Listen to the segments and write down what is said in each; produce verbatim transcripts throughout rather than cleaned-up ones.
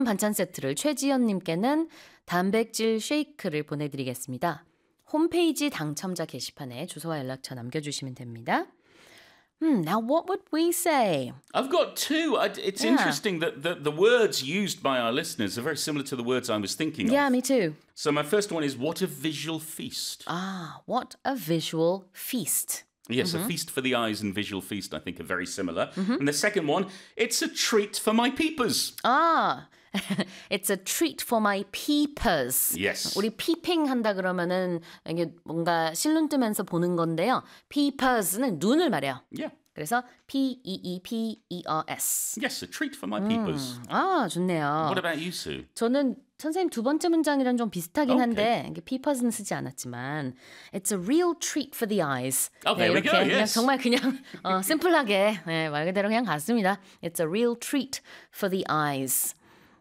반찬 세트를 최지연님께는 단백질 쉐이크를 보내드리겠습니다. 홈페이지 당첨자 게시판에 주소와 연락처 남겨주시면 됩니다. Hmm, now what would we say? I've got two. I, it's Yeah. interesting that the, the words used by our listeners are very similar to the words I was thinking Yeah, of. me too. So my first one is, what a visual feast. Ah, what a visual feast. Yes, a feast for the eyes and visual feast, I think, are very similar. And the second one, it's a treat for my peepers. 아, it's a treat for my peepers. Yes. 우리 peeping 한다 그러면은 이게 뭔가 실눈 뜨면서 보는 건데요. peepers는 눈을 말해요. Yeah. 그래서 P E E P E R S. Yes, a treat for my peepers. 아, 좋네요. What about you, Sue? 저는 선생님 두 번째 문장이랑 좀 비슷하긴 Okay. 한데 이게 peepers는 쓰지 않았지만 It's a real treat for the eyes. Oh, there we 이렇게 go, 그냥 yes. 정말 그냥 어, 심플하게 네, 말 그대로 그냥 갔습니다. It's a real treat for the eyes.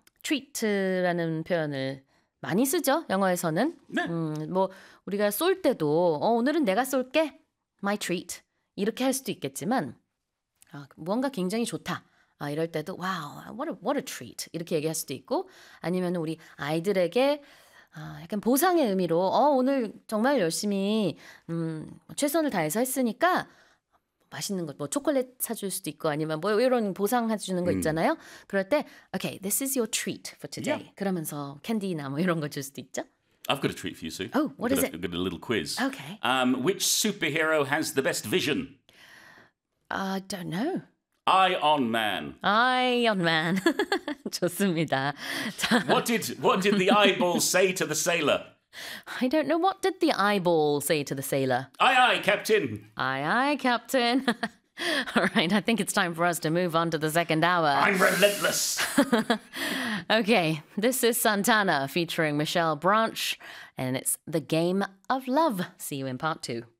treat라는 표현을 많이 쓰죠, 영어에서는. 네. 음, 뭐 우리가 쏠 때도 어, 오늘은 내가 쏠게. My treat. 이렇게 할 수도 있겠지만 아, 무언가 굉장히 좋다. 아, 이럴 때도 wow, what a, what a treat 이렇게 얘기할 수도 있고 아니면 우리 아이들에게 아, 약간 보상의 의미로 어, 오늘 정말 열심히 음, 최선을 다해서 했으니까 맛있는 것, 뭐 초콜릿 사줄 수도 있고 아니면 뭐 이런 보상해 주는 거 있잖아요. 그럴 때 okay, this is your treat for today. Yeah. 그러면서 캔디나 뭐 이런 거 줄 수도 있죠. I've got a treat for you, Sue. Oh, what I've is got a, it? I've got a little quiz. Okay. Um, which superhero has the best vision? I don't know. Iron Man. Iron Man. 좋습니다. 자, What did what did the eyeball say to the sailor? I don't know. What did the eyeball say to the sailor? Aye, aye, Captain. Aye, aye, Captain. All right, I think it's time for us to move on to the second hour. I'm relentless. Okay, this is Santana featuring Michelle Branch, and it's The Game of Love. See you in part two.